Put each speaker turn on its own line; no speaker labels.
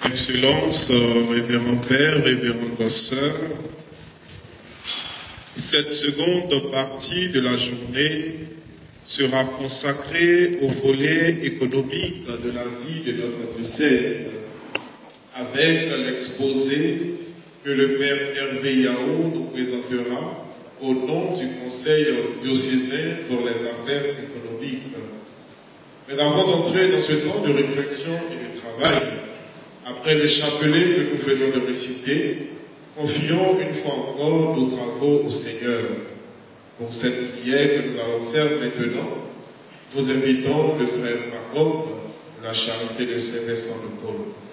Excellences, révérend Père, révérende Sœur, cette seconde partie de la journée sera consacrée au volet économique de la vie de notre diocèse, avec l'exposé que le Père Hervé Yao nous présentera au nom du Conseil diocésain pour les affaires économiques. Mais avant d'entrer dans ce temps de réflexion et de travail, après le chapelet que nous venons de réciter, confions une fois encore nos travaux au Seigneur. Pour cette prière que nous allons faire maintenant, nous invitons le frère Jacob de la charité de Saint-Vincent de Paul.